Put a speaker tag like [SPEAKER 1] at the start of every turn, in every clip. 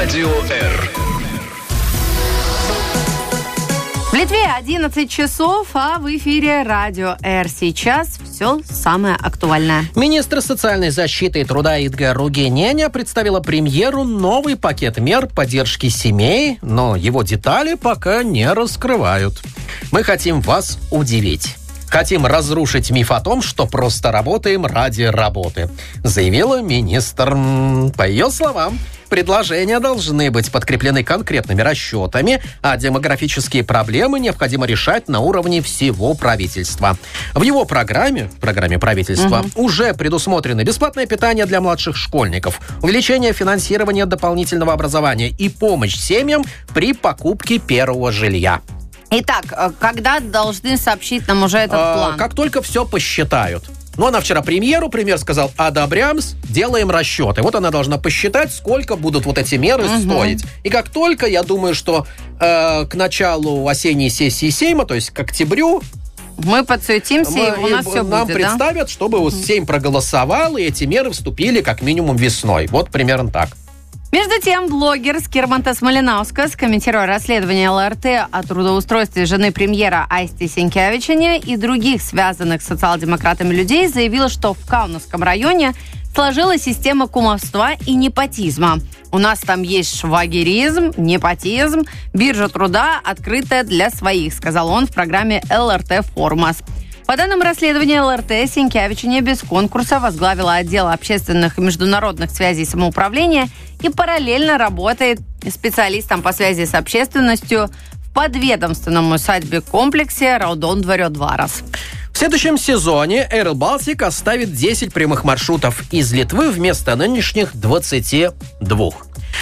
[SPEAKER 1] Радио Р.
[SPEAKER 2] В Литве 11 часов, а в эфире Радио Р. Сейчас все самое актуальное.
[SPEAKER 3] Министр социальной защиты и труда Идга Ругененя представила премьеру новый пакет мер поддержки семей, но его детали пока не раскрывают. Мы хотим вас удивить. Хотим разрушить миф о том, что просто работаем ради работы, заявила министр. По ее словам, предложения должны быть подкреплены конкретными расчетами, а демографические проблемы необходимо решать на уровне всего правительства. В его программе правительства, уже предусмотрены бесплатное питание для младших школьников, увеличение финансирования дополнительного образования и помощь семьям при покупке первого жилья.
[SPEAKER 2] Итак, когда должны сообщить нам уже этот план?
[SPEAKER 3] Как только все посчитают. Она вчера премьер сказал, одобрямс, делаем расчеты. Вот она должна посчитать, сколько будут вот эти меры стоить. И как только, я думаю, что к началу осенней сессии Сейма, то есть к октябрю,
[SPEAKER 2] мы подсуетимся, и у нас все будет,
[SPEAKER 3] нам представят, чтобы Сейм проголосовал, и эти меры вступили как минимум весной. Вот примерно так.
[SPEAKER 2] Между тем, блогер Скирмантас Малинаускас, комментируя расследование ЛРТ о трудоустройстве жены премьера Айсти Сенкевичене и других связанных с социал-демократами людей, заявил, что в Каунасском районе сложилась система кумовства и непотизма. У нас там есть швагеризм, непотизм, биржа труда, открытая для своих, сказал он в программе ЛРТ Формас. По данным расследования ЛРТ, Сенкевичене без конкурса возглавила отдел общественных и международных связей самоуправления и параллельно работает специалистом по связи с общественностью в подведомственном усадьбе-комплексе Раудон-Дворё-Дварас.
[SPEAKER 3] В следующем сезоне Air Baltic оставит 10 прямых маршрутов из Литвы вместо нынешних 22.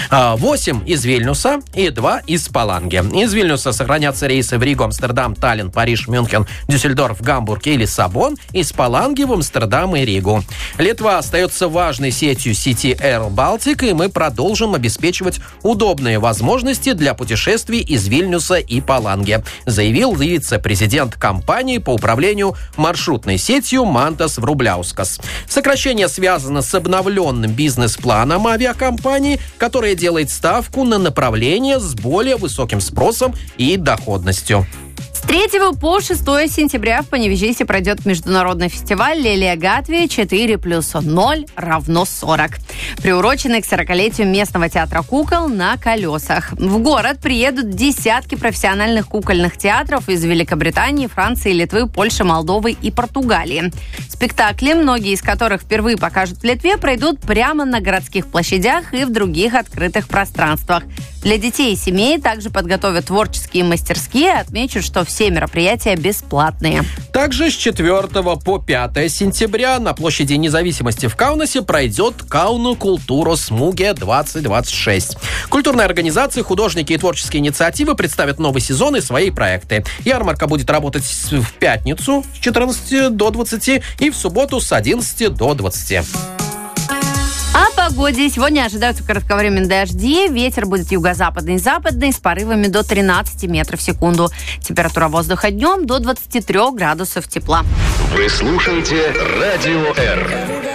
[SPEAKER 3] 8 из Вильнюса и 2 из Паланги. Из Вильнюса сохранятся рейсы в Ригу, Амстердам, Таллин, Париж, Мюнхен, Дюссельдорф, Гамбург и Лиссабон. Из Паланги в Амстердам и Ригу. Литва остается важной сетью сети Air Baltic, и мы продолжим обеспечивать удобные возможности для путешествий из Вильнюса и Паланги, заявил вице-президент компании по управлению маршрутной сетью Мантас Врубляускас. Сокращение связано с обновленным бизнес-планом авиакомпании, которая делает ставку на направление с более высоким спросом и доходностью.
[SPEAKER 2] С 3 по 6 сентября в Паневежисе пройдет международный фестиваль «Лелия Гатви 4+0 = 40», приуроченный к 40-летию местного театра кукол на колесах. В город приедут десятки профессиональных кукольных театров из Великобритании, Франции, Литвы, Польши, Молдовы и Португалии. Спектакли, многие из которых впервые покажут в Литве, пройдут прямо на городских площадях и в других открытых пространствах. Для детей и семей также подготовят творческие мастерские. Отмечу, что все мероприятия бесплатные.
[SPEAKER 3] Также с 4 по 5 сентября на площади Независимости в Каунасе пройдет Кауну Культура Смуге 2026. Культурные организации, художники и творческие инициативы представят новый сезон и свои проекты. Ярмарка будет работать в пятницу с 14 до 20 и в субботу с 11 до 20.
[SPEAKER 2] О погоде. Сегодня ожидаются кратковременные дожди. Ветер будет юго-западный и западный с порывами до 13 метров в секунду. Температура воздуха днем до 23 градусов тепла.
[SPEAKER 1] Вы слушаете Радио Р.